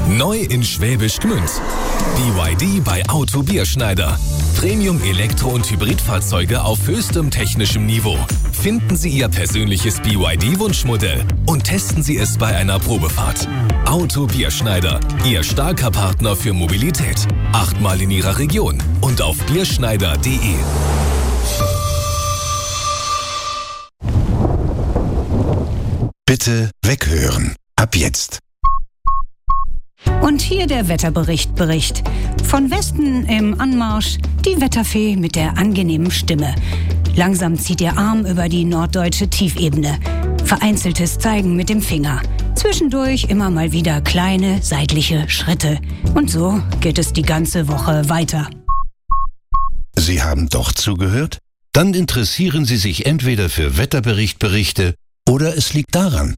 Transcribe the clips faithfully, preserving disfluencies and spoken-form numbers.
Neu in Schwäbisch Gmünd. B Y D bei Auto Bierschneider. Premium Elektro- und Hybridfahrzeuge auf höchstem technischem Niveau. Finden Sie Ihr persönliches B Y D-Wunschmodell und testen Sie es bei einer Probefahrt. Auto Bierschneider, Ihr starker Partner für Mobilität. Achtmal in Ihrer Region und auf bierschneider punkt de. Bitte weghören. Ab jetzt. Und hier der Wetterbericht Bericht. Von Westen im Anmarsch die Wetterfee mit der angenehmen Stimme. Langsam zieht ihr Arm über die norddeutsche Tiefebene. Vereinzeltes Zeigen mit dem Finger. Zwischendurch immer mal wieder kleine seitliche Schritte. Und so geht es die ganze Woche weiter. Sie haben doch zugehört? Dann interessieren Sie sich entweder für Wetterberichtberichte oder es liegt daran.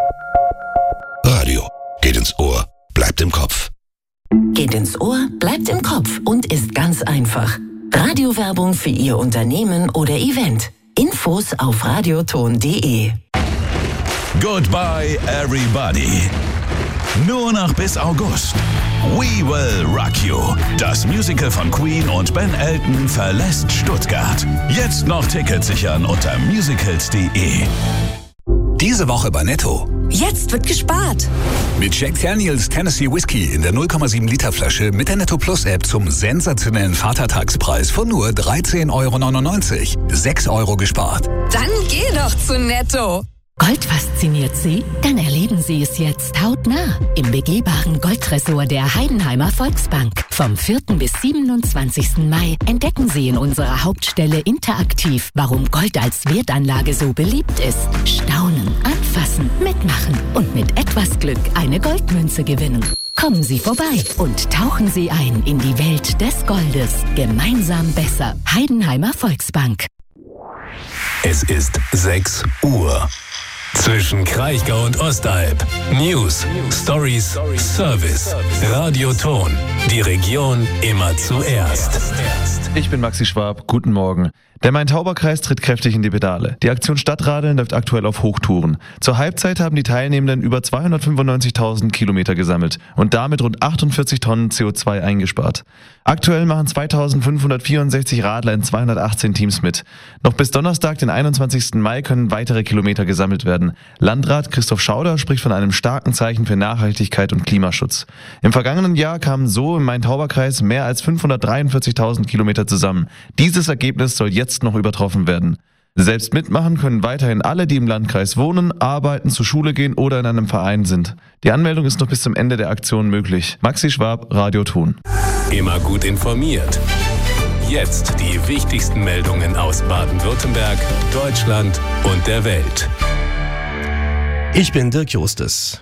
Radio geht ins Ohr, bleibt im Kopf. Geht ins Ohr, bleibt im Kopf und ist ganz einfach. Radiowerbung für Ihr Unternehmen oder Event. Infos auf radioton punkt de. Goodbye, everybody. Nur noch bis August. We Will Rock You. Das Musical von Queen und Ben Elton verlässt Stuttgart. Jetzt noch Tickets sichern unter musicals punkt de. Diese Woche bei Netto. Jetzt wird gespart. Mit Jack Daniels Tennessee Whiskey in der null Komma sieben Liter Flasche mit der Netto Plus App zum sensationellen Vatertagspreis von nur dreizehn Euro neunundneunzig. sechs Euro gespart. Dann geh doch zu Netto. Gold fasziniert Sie? Dann erleben Sie es jetzt hautnah im begehbaren Goldtresor der Heidenheimer Volksbank. Vom vierten bis siebenundzwanzigsten Mai entdecken Sie in unserer Hauptstelle interaktiv, warum Gold als Wertanlage so beliebt ist. Staunen, anfassen, mitmachen und mit etwas Glück eine Goldmünze gewinnen. Kommen Sie vorbei und tauchen Sie ein in die Welt des Goldes. Gemeinsam besser. Heidenheimer Volksbank. Es ist sechs Uhr. Zwischen Kraichgau und Ostalb. News, Stories, Service. Radioton. Die Region immer zuerst. Ich bin Maxi Schwab. Guten Morgen. Der Main-Tauber-Kreis tritt kräftig in die Pedale. Die Aktion Stadtradeln läuft aktuell auf Hochtouren. Zur Halbzeit haben die Teilnehmenden über zweihundertfünfundneunzigtausend Kilometer gesammelt und damit rund achtundvierzig Tonnen C O zwei eingespart. Aktuell machen zweitausendfünfhundertvierundsechzig Radler in zweihundertachtzehn Teams mit. Noch bis Donnerstag, den einundzwanzigsten Mai, können weitere Kilometer gesammelt werden. Landrat Christoph Schauder spricht von einem starken Zeichen für Nachhaltigkeit und Klimaschutz. Im vergangenen Jahr kamen so im Main-Tauber-Kreis mehr als fünfhundertdreiundvierzigtausend Kilometer zusammen. Dieses Ergebnis soll jetzt noch übertroffen werden. Selbst mitmachen können weiterhin alle, die im Landkreis wohnen, arbeiten, zur Schule gehen oder in einem Verein sind. Die Anmeldung ist noch bis zum Ende der Aktion möglich. Maxi Schwab, Radioton. Immer gut informiert. Jetzt die wichtigsten Meldungen aus Baden-Württemberg, Deutschland und der Welt. Ich bin Dirk Justus.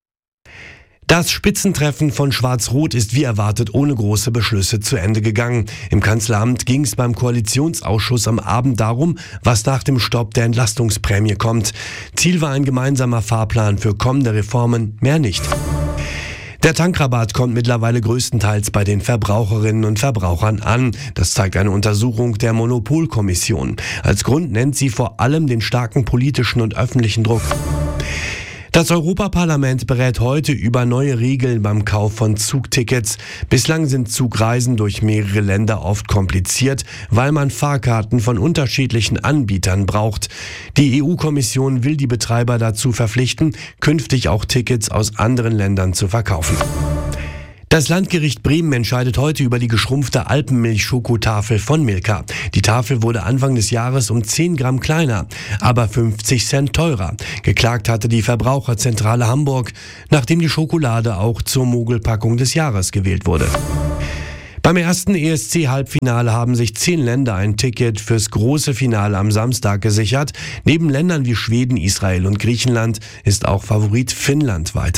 Das Spitzentreffen von Schwarz-Rot ist wie erwartet ohne große Beschlüsse zu Ende gegangen. Im Kanzleramt ging es beim Koalitionsausschuss am Abend darum, was nach dem Stopp der Entlastungsprämie kommt. Ziel war ein gemeinsamer Fahrplan für kommende Reformen, mehr nicht. Der Tankrabatt kommt mittlerweile größtenteils bei den Verbraucherinnen und Verbrauchern an. Das zeigt eine Untersuchung der Monopolkommission. Als Grund nennt sie vor allem den starken politischen und öffentlichen Druck. Das Europaparlament berät heute über neue Regeln beim Kauf von Zugtickets. Bislang sind Zugreisen durch mehrere Länder oft kompliziert, weil man Fahrkarten von unterschiedlichen Anbietern braucht. Die E U-Kommission will die Betreiber dazu verpflichten, künftig auch Tickets aus anderen Ländern zu verkaufen. Das Landgericht Bremen entscheidet heute über die geschrumpfte Alpenmilch-Schokotafel von Milka. Die Tafel wurde Anfang des Jahres um zehn Gramm kleiner, aber fünfzig Cent teurer. Geklagt hatte die Verbraucherzentrale Hamburg, nachdem die Schokolade auch zur Mogelpackung des Jahres gewählt wurde. Beim ersten E S C-Halbfinale haben sich zehn Länder ein Ticket fürs große Finale am Samstag gesichert. Neben Ländern wie Schweden, Israel und Griechenland ist auch Favorit Finnland weiter.